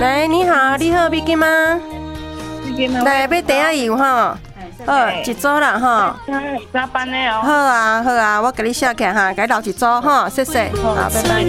来，你好，你好，美金吗？来，要茶仔油哈。好，一组啦哈。 加班的哦。 好啊，好啊，我给你写起来哈，给你留一组哈，谢谢。好，拜拜。